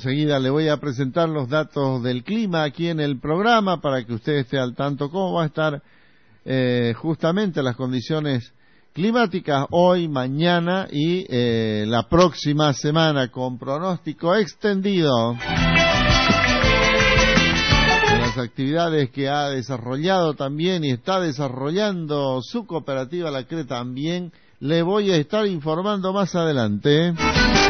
enseguida le voy a presentar los datos del clima aquí en el programa para que usted esté al tanto cómo va a estar justamente las condiciones climáticas hoy, mañana y la próxima semana con pronóstico extendido. Las actividades que ha desarrollado también y está desarrollando su cooperativa La CRE también le voy a estar informando más adelante.